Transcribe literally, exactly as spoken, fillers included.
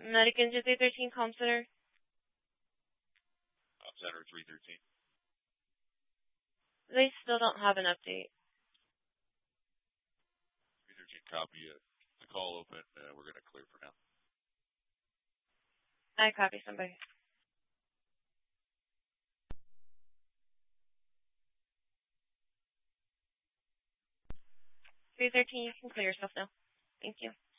American three thirteen Com Center. Com Center three thirteen. They still don't have an update. three thirteen copy. Uh, the call open. Uh, we're going to clear for now. I copy somebody. three thirteen, you can clear yourself now. Thank you.